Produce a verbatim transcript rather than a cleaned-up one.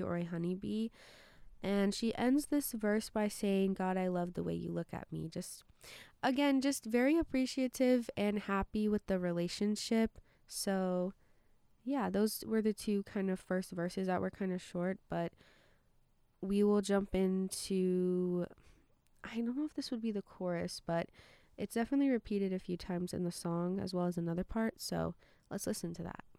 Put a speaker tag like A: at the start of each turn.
A: or a honeybee. And she ends this verse by saying, God, I love the way you look at me. Just, again, just very appreciative and happy with the relationship. So, yeah, those were the two kind of first verses that were kind of short, but we will jump into, I don't know if this would be the chorus, but it's definitely repeated a few times in the song as well as another part. So let's listen to that.